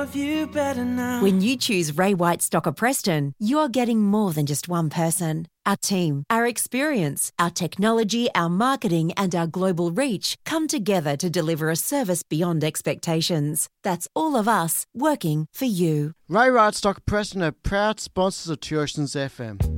of you better now. When you choose Ray White Stocker Preston, you're getting more than just one person. Our team, our experience, our technology, our marketing, and our global reach come together to deliver a service beyond expectations. That's all of us working for you. Ray White Stocker Preston are proud sponsors of Tuitions FM.